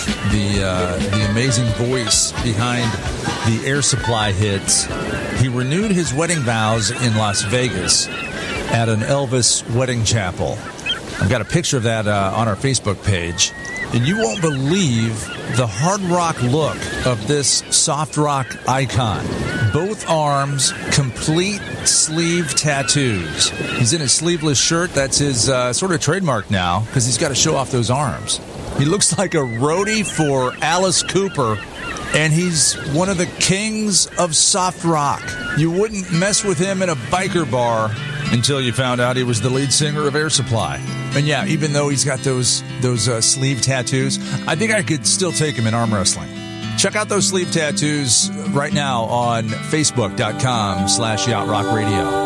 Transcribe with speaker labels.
Speaker 1: the amazing voice behind the Air Supply hits. He renewed his wedding vows in Las Vegas at an Elvis wedding chapel. I've got a picture of that on our Facebook page. And you won't believe the hard rock look of this soft rock icon. Both arms, complete sleeve tattoos. He's in his sleeveless shirt. That's his sort of trademark now because he's got to show off those arms. He looks like a roadie for Alice Cooper, and he's one of the kings of soft rock. You wouldn't mess with him in a biker bar until you found out he was the lead singer of Air Supply. And yeah, even though he's got those sleeve tattoos, I think I could still take him in arm wrestling. Check out those sleeve tattoos right now on Facebook.com/Yacht Rock Radio.